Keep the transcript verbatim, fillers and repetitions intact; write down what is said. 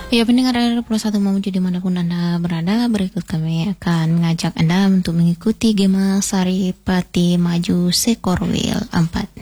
Ya pendengar Radio Pro satu Mamuju dimanapun Anda berada, berikut kami akan mengajak Anda untuk mengikuti game Saripati Maju Sekor Wheel empat.